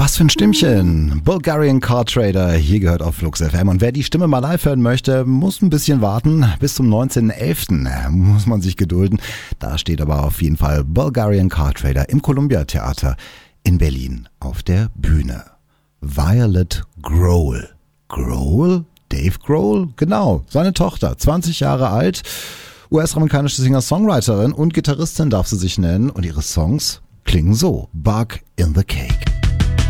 Was für ein Stimmchen. Bulgarian Car Trader, hier gehört auf Flux FM. Und wer die Stimme mal live hören möchte, muss ein bisschen warten. Bis zum 19.11. muss man sich gedulden. Da steht aber auf jeden Fall Bulgarian Car Trader im Columbia Theater in Berlin auf der Bühne. Violet Grohl. Grohl? Dave Grohl? Genau, seine Tochter, 20 Jahre alt. US-amerikanische Singer-Songwriterin und Gitarristin darf sie sich nennen. Und ihre Songs klingen so. Bug in the Cake.